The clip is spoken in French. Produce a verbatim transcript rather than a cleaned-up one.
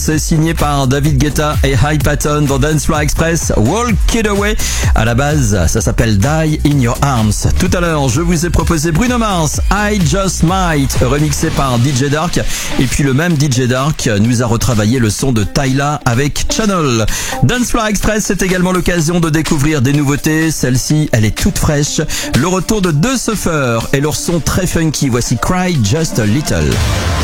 C'est signé par David Guetta et High Patton dans Dance Floor Express, Walk It Away. À la base, ça s'appelle Die in Your Arms. Tout à l'heure, je vous ai proposé Bruno Mars, I Just Might, remixé par D J Dark. Et puis le même D J Dark nous a retravaillé le son de Tyla avec Channel. Dance Floor Express, c'est également l'occasion de découvrir des nouveautés. Celle-ci, elle est toute fraîche. Le retour de deux surfeurs et leur son très funky. Voici Cry Just a Little.